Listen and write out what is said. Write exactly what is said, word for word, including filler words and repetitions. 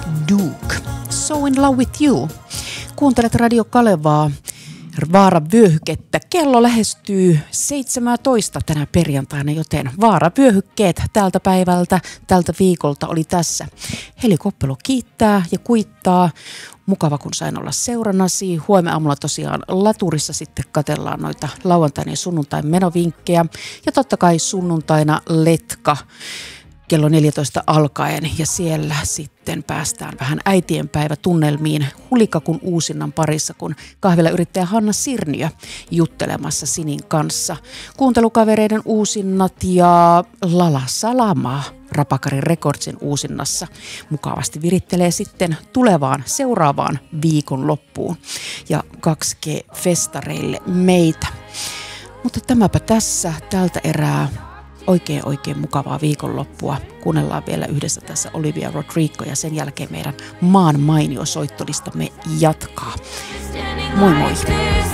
Duke. So in love with you. Kuuntelet Radio Kalevaa. Vaaravyöhykettä. Kello lähestyy seitsemäntoista tänä perjantaina, joten vaaravyöhykkeet tältä päivältä, tältä viikolta oli tässä. Heli Koppelo kiittää ja kuittaa. Mukava, kun sain olla seurannasi. Huomenna aamulla tosiaan laturissa sitten katsellaan noita lauantain ja sunnuntain menovinkkejä. Ja totta kai sunnuntaina letka kello neljätoista alkaen ja siellä sitten päästään vähän äitienpäivätunnelmiin Hulikakun uusinnan parissa, kun kahvilayrittäjä Hanna Sirniö juttelemassa Sinin kanssa. Kuuntelukavereiden uusinnat ja Lala Salama Rapakari Recordsin uusinnassa mukavasti virittelee sitten tulevaan seuraavaan viikonloppuun ja kaksi G-festareille meitä. Mutta tämäpä tässä tältä erää. Oikein oikein mukavaa viikonloppua. Kuunnellaan vielä yhdessä tässä Olivia Rodrigo ja sen jälkeen meidän maan mainio soittolistamme jatkaa. Moi moi!